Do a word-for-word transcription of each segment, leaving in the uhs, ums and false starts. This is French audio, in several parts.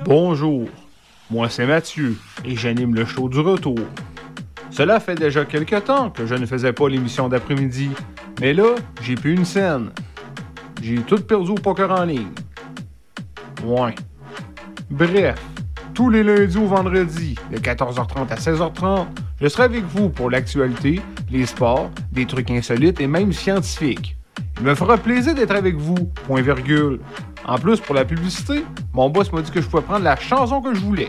Bonjour, moi c'est Mathieu et j'anime le show du retour. Cela fait déjà quelque temps que je ne faisais pas l'émission d'après-midi, mais là, j'ai plus une scène. J'ai tout perdu au poker en ligne. Ouais. Bref, tous les lundis ou vendredis, de quatorze heures trente à seize heures trente, je serai avec vous pour l'actualité, les sports, des trucs insolites et même scientifiques. Il me fera plaisir d'être avec vous, point virgule. En plus, pour la publicité, mon boss m'a dit que je pouvais prendre la chanson que je voulais.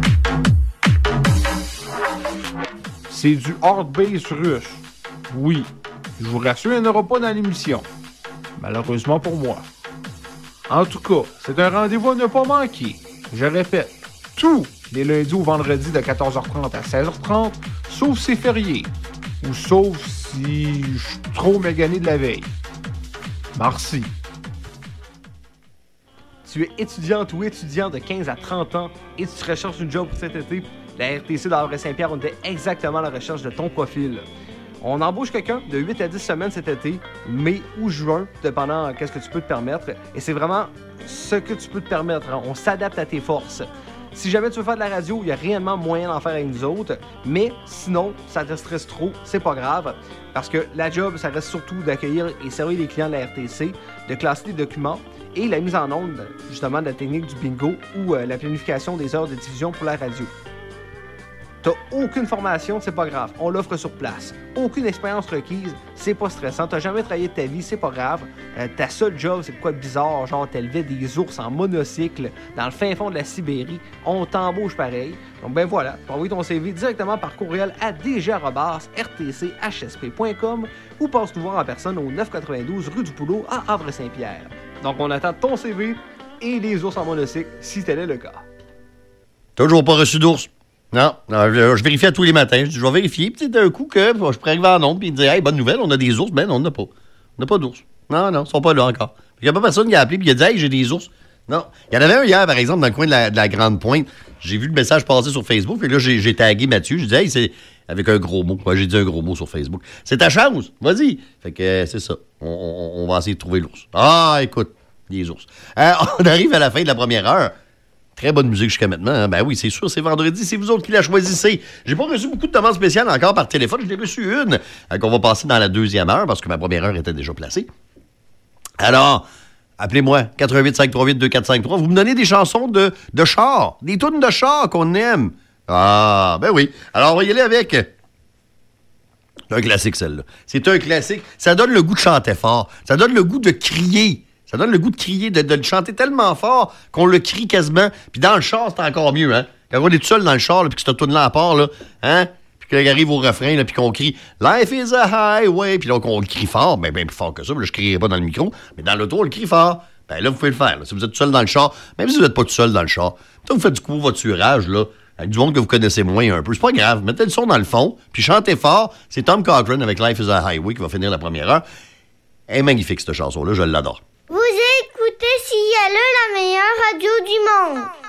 C'est du hard bass russe. Oui, je vous rassure, il n'y en aura pas dans l'émission. Malheureusement pour moi. En tout cas, c'est un rendez-vous à ne pas manquer. Je répète, tous les lundis ou vendredis de quatorze heures trente à seize heures trente, sauf si c'est férié. Ou sauf si je suis trop magané de la veille. Merci. Tu es étudiante ou étudiant de quinze à trente ans et tu recherches une job pour cet été, la R T C d'Havre-Saint-Pierre, on était exactement à la recherche de ton profil. On embauche quelqu'un de huit à dix semaines cet été, mai ou juin, dépendant qu'est-ce que tu peux te permettre. Et c'est vraiment ce que tu peux te permettre. Hein. On s'adapte à tes forces. Si jamais tu veux faire de la radio, il y a réellement moyen d'en faire avec nous autres. Mais sinon, ça te stresse trop, c'est pas grave. Parce que la job, ça reste surtout d'accueillir et servir les clients de la R T C, de classer les documents et la mise en onde, justement, de la technique du bingo ou euh, la planification des heures de diffusion pour la radio. T'as aucune formation, c'est pas grave, on l'offre sur place. Aucune expérience requise, c'est pas stressant. T'as jamais travaillé de ta vie, c'est pas grave. Euh, ta seule job, c'est quoi de bizarre, genre t'élevais des ours en monocycle dans le fin fond de la Sibérie, on t'embauche pareil. Donc ben voilà, tu peux envoyer ton C V directement par courriel à d g arobase r t c h s p point com ou passe nous voir en personne au neuf cent quatre-vingt-douze rue du Poulot à Havre-Saint-Pierre. Donc on attend ton C V et les ours en monocycle si tel est le cas. Toujours pas reçu d'ours. Non, non je, je vérifie à tous les matins. Je dis, je vais vérifier. Puis d'un coup, que je pourrais arriver en nombre et dire, hey, bonne nouvelle, on a des ours. Ben non, on n'a pas. On n'a pas d'ours. Non, non, ils sont pas là encore. Il n'y a pas personne qui a appelé et qui a dit, hey, j'ai des ours. Non. Il y en avait un hier, par exemple, dans le coin de la, de la Grande Pointe. J'ai vu le message passer sur Facebook. Puis là, j'ai, j'ai tagué Mathieu. Je dis, hey, c'est avec un gros mot. Moi, j'ai dit un gros mot sur Facebook. C'est ta chance. Vas-y. Fait que euh, c'est ça. On, on, on va essayer de trouver l'ours. Ah, écoute, les ours. Euh, on arrive à la fin de la première heure. Très bonne musique jusqu'à maintenant. Hein? Ben oui, c'est sûr, c'est vendredi, c'est vous autres qui la choisissez. J'ai pas reçu beaucoup de demandes spéciales encore par téléphone. Je l'ai reçu une euh, qu'on va passer dans la deuxième heure parce que ma première heure était déjà placée. Alors, appelez-moi, quatre un huit cinq trois huit deux quatre cinq trois. Vous me donnez des chansons de, de char, des tunes de char qu'on aime. Ah, ben oui. Alors, on va y aller avec... C'est un classique, celle-là. C'est un classique. Ça donne le goût de chanter fort. Ça donne le goût de crier. Ça donne le goût de crier, de, de le chanter tellement fort qu'on le crie quasiment. Puis dans le char, c'est encore mieux, hein? Quand on est tout seul dans le char, là, puis que cette tourne là à part, là, hein? Puis qu'on arrive au refrain, là, puis qu'on crie « Life is a highway », puis donc on le crie fort, ben, ben plus fort que ça, là, je ne crierai pas dans le micro, mais dans l'auto, on le crie fort. Ben là, vous pouvez le faire, là. Si vous êtes tout seul dans le char, même si vous n'êtes pas tout seul dans le char, quand vous faites du covoiturage, là, avec du monde que vous connaissez moins un peu, c'est pas grave, mettez le son dans le fond, puis chantez fort. C'est Tom Cochrane avec « Life is a highway » qui va finir la première heure. Elle est magnifique, cette chanson-là, je l'adore. Vous écoutez C I L E, la meilleure radio du monde.